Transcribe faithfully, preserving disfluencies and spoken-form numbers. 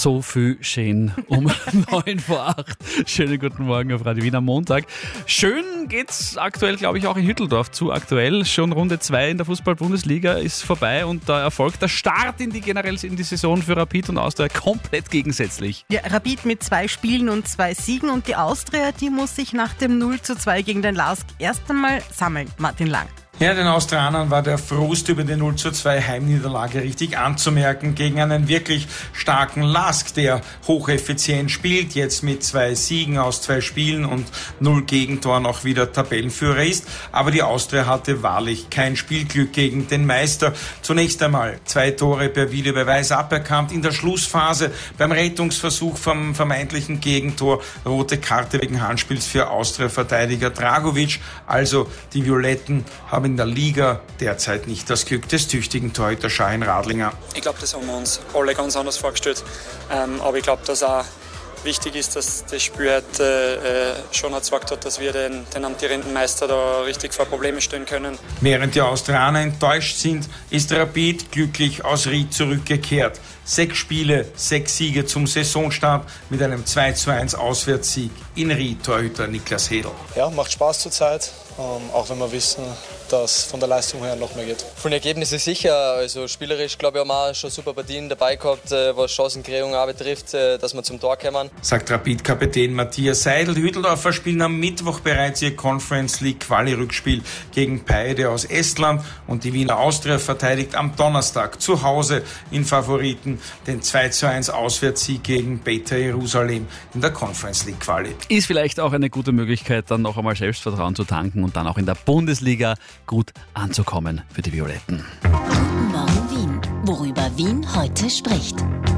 So viel schön um neun vor acht. Schönen guten Morgen auf Radio Wien am Montag. Schön geht's aktuell, glaube ich, auch in Hütteldorf zu. Aktuell schon Runde zwei in der Fußball-Bundesliga ist vorbei und der Erfolg, der Start in die generell in die Saison für Rapid und Austria komplett gegensätzlich. Ja, Rapid mit zwei Spielen und zwei Siegen und die Austria, die muss sich nach dem null zu zwei gegen den Lask erst einmal sammeln. Martin Lang. Ja, den Austrianern war der Frust über die null zu zwei Heimniederlage richtig anzumerken gegen einen wirklich starken Lask, der hocheffizient spielt, jetzt mit zwei Siegen aus zwei Spielen und null Gegentoren auch wieder Tabellenführer ist. Aber die Austria hatte wahrlich kein Spielglück gegen den Meister. Zunächst einmal zwei Tore per Videobeweis aberkannt. In der Schlussphase beim Rettungsversuch vom vermeintlichen Gegentor rote Karte wegen Handspiels für Austria-Verteidiger Dragovic. Also die Violetten haben in der Liga derzeit nicht das Glück des tüchtigen Torhüter Shahin Radlinger. Ich glaube, das haben wir uns alle ganz anders vorgestellt. Ähm, aber ich glaube, dass auch wichtig ist, dass das Spiel heute äh, schon gezeigt hat, dass wir den, den amtierenden Meister da richtig vor Probleme stellen können. Während die Austrianer enttäuscht sind, ist Rapid glücklich aus Ried zurückgekehrt. Sechs Spiele, sechs Siege zum Saisonstart mit einem zwei zu eins Auswärtssieg in Ried, Torhüter Niklas Hedl. Ja, macht Spaß zurzeit, ähm, auch wenn wir wissen, dass von der Leistung her noch mehr geht. Von den Ergebnissen sicher, also spielerisch glaube ich haben wir auch schon super Partien dabei gehabt, was Chancenkreierung auch betrifft, dass wir zum Tor kommen. Sagt Rapid-Kapitän Matthias Seidel. Die Hütteldorfer spielen am Mittwoch bereits ihr Conference League Quali-Rückspiel gegen Paide aus Estland und die Wiener Austria verteidigt am Donnerstag zu Hause in Favoriten den zwei zu eins Auswärtssieg gegen Beta Jerusalem in der Conference League Quali. Ist vielleicht auch eine gute Möglichkeit, dann noch einmal Selbstvertrauen zu tanken und dann auch in der Bundesliga gut anzukommen für die Violetten. Guten Morgen Wien. Worüber Wien heute spricht.